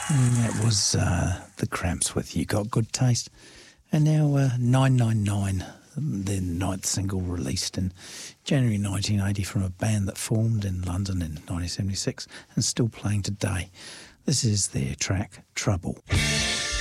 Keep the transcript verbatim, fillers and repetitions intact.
And that was uh, The Cramps with You Got Good Taste. And now uh, nine nine nine, their ninth single released in January nineteen eighty from a band that formed in London in nineteen seventy-six and still playing today. This is their track, Trouble.